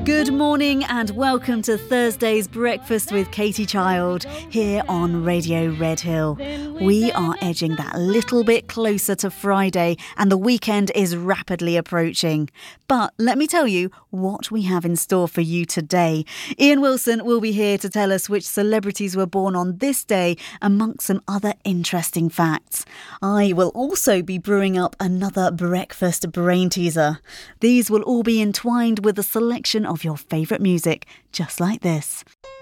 Good morning and welcome to Thursday's Breakfast with Katie Child here on Radio Red Hill. We are edging that little bit closer to Friday and the weekend is rapidly approaching. But let me tell you what we have in store for you today. Ian Wilson will be here to tell us which celebrities were born on this day amongst some other interesting facts. I will also be brewing up another breakfast brain teaser. These will all be entwined with a selection of your favourite music, just like this.